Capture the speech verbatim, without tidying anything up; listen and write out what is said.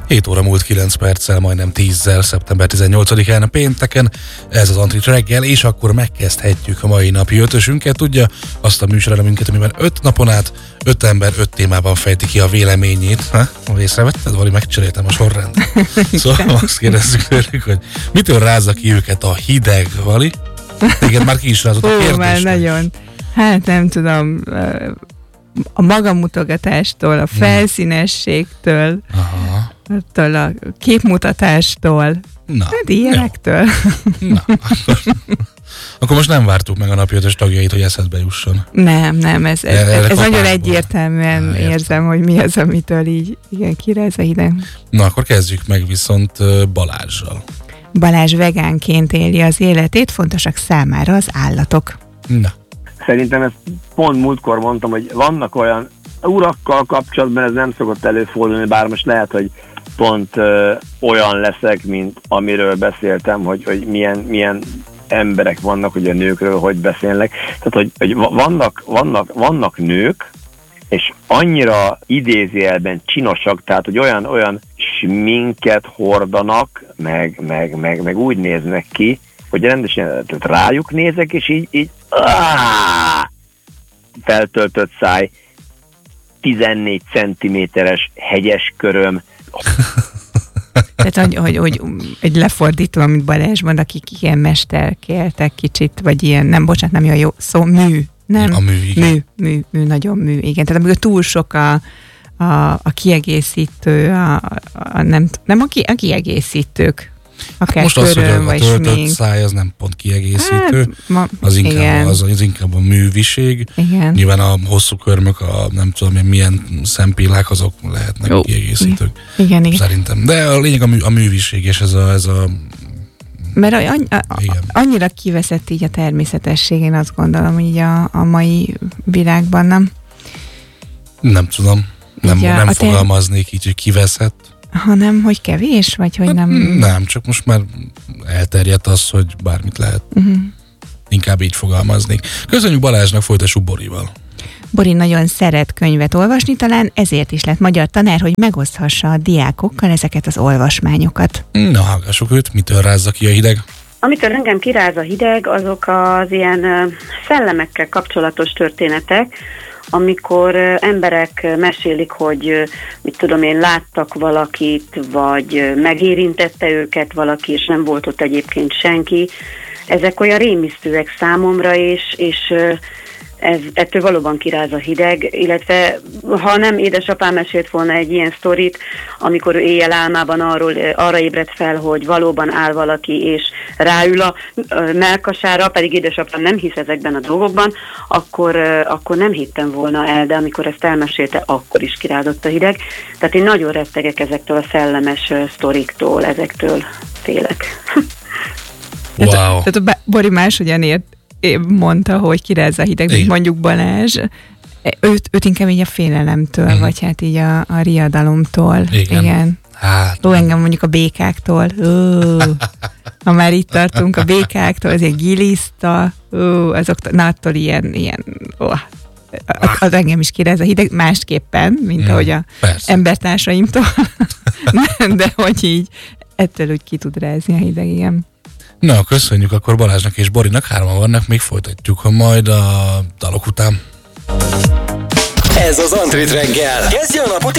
hét óra múlt kilenc perccel, majdnem tízzel, szeptember tizennyolcadikán pénteken, ez az Antrit reggel, és akkor megkezdhetjük a mai napi ötösünket. Tudja, azt a műsoreleminket, amiben öt napon át öt ember öt témában fejti ki a véleményét. Ha? Észrevetted, Vali, megcseréltem a sorrend. Szóval azt kérdezzük tőlük, hogy mitől rázza ki őket a hideg, Vali? Téged már ki is rázott a kérdés. Ó, már nagyon. Hát nem tudom, a magamutogatástól, a felszínességtől, Aha. attól a képmutatástól, Na, hát ilyenektől. Na, akkor, akkor most nem vártuk meg a napi ötös tagjait, hogy eszedbe jusson. Nem, nem, ez, ez, ez, ez nagyon egyértelműen Na, érzem, hogy mi az, amitől így igen, kiráz a hideg. Na, akkor kezdjük meg viszont Balázssal. Balázs vegánként éli az életét, fontosak számára az állatok. Na. Szerintem ezt pont múltkor mondtam, hogy vannak olyan urakkal kapcsolatban, ez nem szokott előfordulni, bár most lehet, hogy pont ö, olyan leszek, mint amiről beszéltem, hogy, hogy milyen, milyen emberek vannak, hogy a nőkről hogy beszélnek. Tehát, hogy, hogy vannak, vannak, vannak nők, és annyira idézőjelben csinosak, tehát, hogy olyan, olyan sminket hordanak, meg, meg, meg, meg úgy néznek ki, hogy rendesen tehát rájuk nézek, és így, így áh, feltöltött száj, tizennégy centiméteres hegyes köröm. Tehát, hogy, hogy, hogy egy lefordító, amit Balázs mond, akik ilyen mesterkéltek kicsit, vagy ilyen, nem, bocsánat, nem jó, jó szó, mű. Nem, a mű, igen. Mű, mű, mű, nagyon mű, igen. Tehát amikor túl sok a, a, a kiegészítő, a, a, nem, nem a, ki, a kiegészítők. Akár Most az, hogy a, a töltött még. száj, az nem pont kiegészítő, hát, ma, az, inkább, az, az inkább a műviség. Igen. Nyilván a hosszú körmök, a nem tudom én milyen szempillák, azok lehetnek Jó. kiegészítők. Igen, igen. Szerintem. De a lényeg a, mű, a műviség, és ez a... Ez a mert annyi, a, annyira kiveszett így a természetesség, én azt gondolom, így a, a mai világban, nem? Nem tudom. Nem, ugye, nem a fogalmaznék így, hogy kiveszett. Hanem, hogy kevés, vagy hogy nem... Nem, csak most már elterjedt az, hogy bármit lehet. Uh-huh. Inkább így fogalmaznék. Köszönjük Balázsnak, folytassuk Borival. Bori nagyon szeret könyvet olvasni, talán ezért is lett magyar tanár, hogy megoszthassa a diákokkal ezeket az olvasmányokat. Na, hallgassuk őt, mitől rázza ki a hideg? Amitől engem kiráz a hideg, azok az ilyen szellemekkel kapcsolatos történetek, amikor emberek mesélik, hogy mit tudom én, láttak valakit, vagy megérintette őket valaki, és nem volt ott egyébként senki. Ezek olyan rémisztőek számomra, és, és ez, ettől valóban kiráz a hideg, illetve ha nem édesapám mesélt volna egy ilyen sztorit, amikor ő éjjel álmában arról, arra ébredt fel, hogy valóban áll valaki, és ráül a mellkasára, pedig édesapám nem hisz ezekben a dolgokban, akkor, akkor nem hittem volna el, de amikor ezt elmesélte, akkor is kirázott a hideg. Tehát én nagyon rettegek ezektől a szellemes sztoriktól, ezektől félek. Wow. Tehát, tehát a Bori máshogyan ért, mondta, hogy kiráz a hideg, mint mondjuk Balázs. Őt, őt inkább így a félelemtől, mm. vagy hát így a, a riadalomtól. Igen. Igen. Hát. Ó, engem mondjuk a békáktól. Ó, ha már itt tartunk, a békáktól, az ilyen giliszta, ó, azok, na attól ilyen, ilyen ó, az engem is kiráz a hideg, másképpen, mint mm. ahogy a Persze. embertársaimtól. De hogy így ettől úgy ki tud rázni a hideg, igen. Na, köszönjük akkor Balázsnak és Borinak, hárman vannak, még folytatjuk majd a dalok után. Ez az Antrit reggel. Kezdj a napot